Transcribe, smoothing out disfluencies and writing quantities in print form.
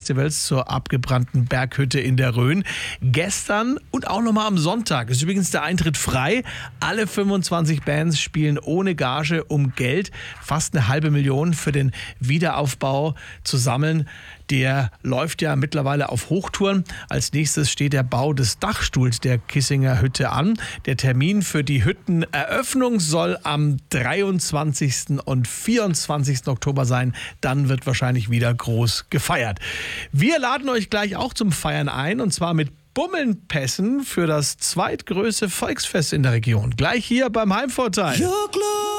Festivals zur abgebrannten Berghütte in der Rhön. Gestern und auch nochmal am Sonntag ist übrigens der Eintritt frei. Alle 25 Bands spielen ohne Gage, um Geld, fast 500.000 für den Wiederaufbau zu sammeln. Der läuft ja mittlerweile auf Hochtouren. Als nächstes steht der Bau des Dachstuhls der Kissinger Hütte an. Der Termin für die Hütteneröffnung soll am 23. und 24. Oktober sein. Dann wird wahrscheinlich wieder groß gefeiert. Wir laden euch gleich auch zum Feiern ein, und zwar mit Bummelnpässen für das zweitgrößte Volksfest in der Region. Gleich hier beim Heimvorteil.